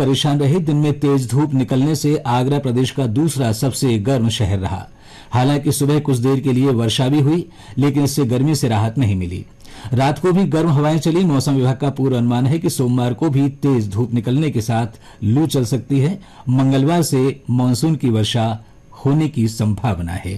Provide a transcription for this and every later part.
परेशान रहे। दिन में तेज धूप निकलने से आगरा प्रदेश का दूसरा सबसे गर्म शहर रहा। हालांकि सुबह कुछ देर के लिए वर्षा भी हुई, लेकिन इससे गर्मी से राहत नहीं मिली। रात को भी गर्म हवाएं चली। मौसम विभाग का पूर्वानुमान है कि सोमवार को भी तेज धूप निकलने के साथ लू चल सकती है। मंगलवार से मानसून की वर्षा होने की संभावना है।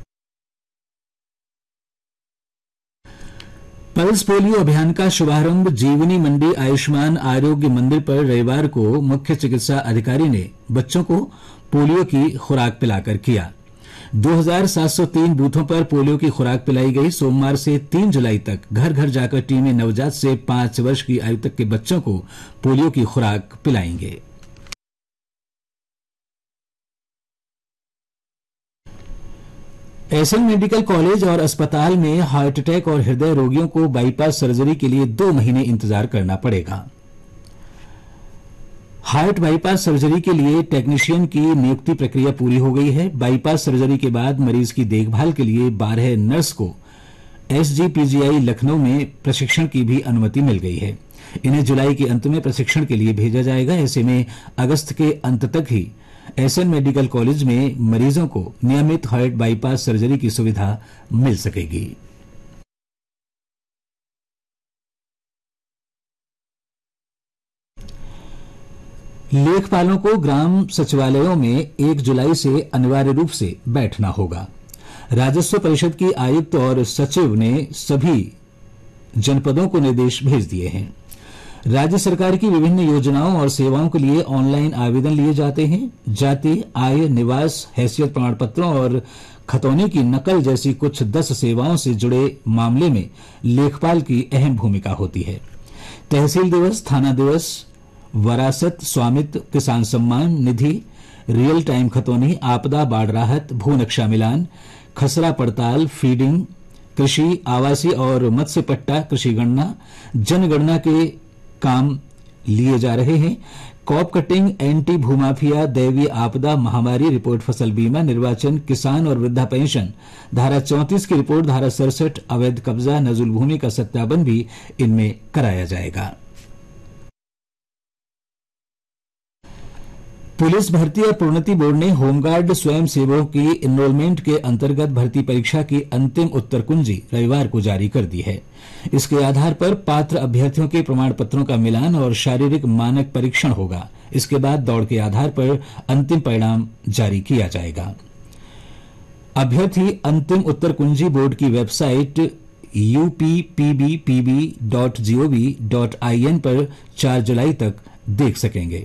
पल्स पोलियो अभियान का शुभारंभ जीवनी मंडी आयुष्मान आरोग्य मंदिर पर रविवार को मुख्य चिकित्सा अधिकारी ने बच्चों को पोलियो की खुराक पिलाकर किया। 2703 बूथों पर पोलियो की खुराक पिलाई गई। सोमवार से 3 जुलाई तक घर घर जाकर टीमें नवजात से 5 वर्ष की आयु तक के बच्चों को पोलियो की खुराक पिलाएंगे। एसएन मेडिकल कॉलेज और अस्पताल में हार्ट अटैक और हृदय रोगियों को बाईपास सर्जरी के लिए 2 महीने इंतजार करना पड़ेगा। हार्ट बाईपास सर्जरी के लिए टेक्नीशियन की नियुक्ति प्रक्रिया पूरी हो गई है। बाईपास सर्जरी के बाद मरीज की देखभाल के लिए 12 नर्स को एसजीपीजीआई लखनऊ में प्रशिक्षण की भी अनुमति मिल गई है। इन्हें जुलाई के अंत में प्रशिक्षण के लिए भेजा जाएगा। ऐसे में अगस्त के अंत तक ही एसएन मेडिकल कॉलेज में मरीजों को नियमित हार्ट बाईपास सर्जरी की सुविधा मिल सकेगी। लेखपालों को ग्राम सचिवालयों में 1 जुलाई से अनिवार्य रूप से बैठना होगा। राजस्व परिषद की आयुक्त और सचिव ने सभी जनपदों को निर्देश भेज दिए हैं। राज्य सरकार की विभिन्न योजनाओं और सेवाओं के लिए ऑनलाइन आवेदन लिए जाते हैं। जाति, आय, निवास, हैसियत प्रमाण पत्रों और खतौनी की नकल जैसी कुछ 10 सेवाओं से जुड़े मामले में लेखपाल की अहम भूमिका होती है। तहसील दिवस, थाना दिवस, वरासत, स्वामित्व, किसान सम्मान निधि, रियल टाइम खतौनी, आपदा बाढ़ राहत, भू नक्शा मिलान, खसरा पड़ताल, फीडिंग, कृषि, आवासीय और मत्स्य पट्टा, कृषि गणना, जनगणना के काम लिए जा रहे हैं। कॉप कटिंग, एंटी भूमाफिया, दैवीय आपदा, महामारी रिपोर्ट, फसल बीमा, निर्वाचन, किसान और वृद्धा पेंशन, धारा 34 की रिपोर्ट, धारा 67 अवैध कब्जा, नजुल भूमि का सत्यापन भी इनमें कराया जाएगा। पुलिस भर्ती और प्रोन्नति बोर्ड ने होमगार्ड स्वयं सेवकों की एनरोलमेंट के अंतर्गत भर्ती परीक्षा की अंतिम उत्तर कुंजी रविवार को जारी कर दी है। इसके आधार पर पात्र अभ्यर्थियों के प्रमाण पत्रों का मिलान और शारीरिक मानक परीक्षण होगा। इसके बाद दौड़ के आधार पर अंतिम परिणाम जारी किया जाएगा। अभ्यर्थी अंतिम उत्तर कुंजी बोर्ड की वेबसाइट uppbpb.gov.in पर 4 जुलाई तक देख सकेंगे।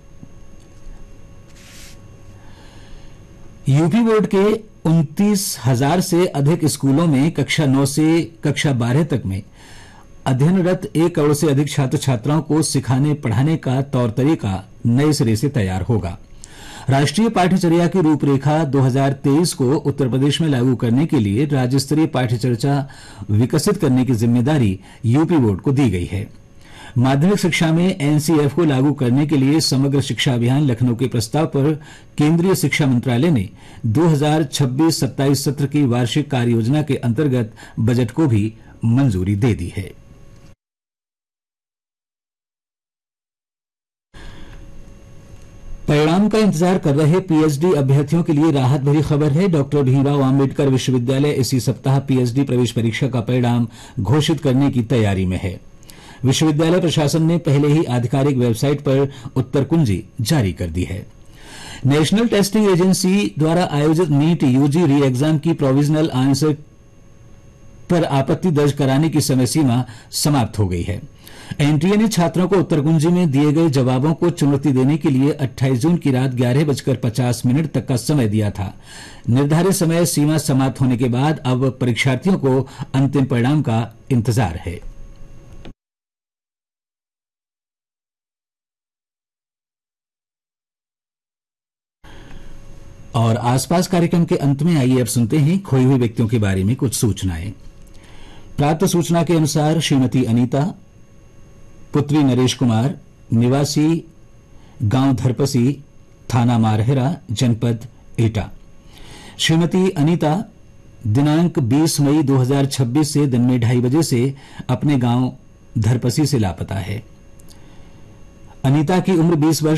यूपी बोर्ड के 29,000 से अधिक स्कूलों में कक्षा 9 से कक्षा 12 तक में अध्ययनरत 1 करोड़ से अधिक छात्र छात्राओं को सिखाने पढ़ाने का तौर तरीका नए सिरे से तैयार होगा। राष्ट्रीय पाठ्यचर्या की रूपरेखा 2023 को उत्तर प्रदेश में लागू करने के लिए राज्य स्तरीय पाठ्यचर्या विकसित करने की जिम्मेदारी यूपी बोर्ड को दी गई है। माध्यमिक शिक्षा में एनसीएफ को लागू करने के लिए समग्र शिक्षा अभियान लखनऊ के प्रस्ताव पर केंद्रीय शिक्षा मंत्रालय ने 2026-27 सत्र की वार्षिक कार्य योजना के अंतर्गत बजट को भी मंजूरी दे दी है। परिणाम का इंतजार कर रहे पीएचडी अभ्यर्थियों के लिए राहत भरी खबर है। डॉक्टर भीमराव अंबेडकर विश्वविद्यालय इसी सप्ताह पीएचडी प्रवेश परीक्षा का परिणाम घोषित करने की तैयारी में है। विश्वविद्यालय प्रशासन ने पहले ही आधिकारिक वेबसाइट पर उत्तर कुंजी जारी कर दी है। नेशनल टेस्टिंग एजेंसी द्वारा आयोजित नीट यूजी री एग्जाम की प्रोविजनल आंसर पर आपत्ति दर्ज कराने की समय सीमा समाप्त हो गई है। एनटीए ने छात्रों को उत्तर कुंजी में दिए गए जवाबों को चुनौती देने के लिए 28 जून की रात 11:50 तक का समय दिया था। निर्धारित समय सीमा समाप्त होने के बाद अब परीक्षार्थियों को अंतिम परिणाम का इंतजार है। और आसपास कार्यक्रम के अंत में आइए अब सुनते हैं खोई हुए व्यक्तियों के बारे में कुछ सूचनाएं। प्राप्त सूचना के अनुसार श्रीमती अनीता पुत्री नरेश कुमार, निवासी गांव धरपसी, थाना मारहेरा, जनपद एटा। श्रीमती अनीता दिनांक 20 मई 2026 से दिन में 2:30 बजे से अपने गांव धरपसी से लापता है। अनीता की उम्र 20 वर्ष